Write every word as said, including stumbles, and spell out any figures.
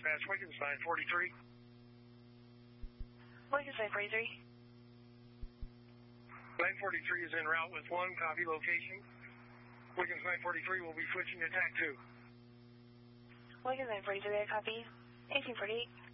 dispatch, Wiggins nine forty-three. Wiggins nine forty-three. nine forty-three is en route with one, copy location. Wiggins nine forty-three will be switching to T A C two. Wiggins nine forty-three, copy. eighteen forty-eight.